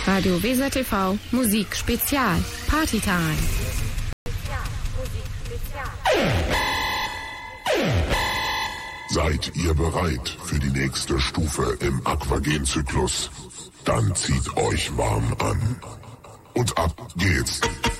Radio Weser TV, Musik Spezial, Partytime. Seid ihr bereit für die nächste Stufe im Aquagen-Zyklus? Dann zieht euch warm an. Und ab geht's.